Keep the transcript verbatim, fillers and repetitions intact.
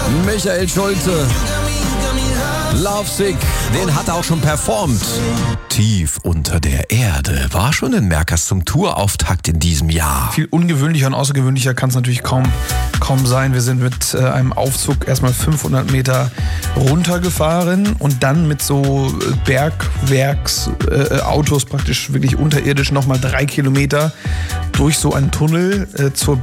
Michael Schulte. Lovesick, den hat er auch schon performt. Tief unter der Erde war schon in Merkers zum Tourauftakt in diesem Jahr. Viel ungewöhnlicher und außergewöhnlicher kann es natürlich kaum, kaum sein. Wir sind mit äh, einem Aufzug erstmal fünfhundert Meter runtergefahren und dann mit so Bergwerksautos äh, praktisch wirklich unterirdisch nochmal drei Kilometer durch so einen Tunnel äh, zur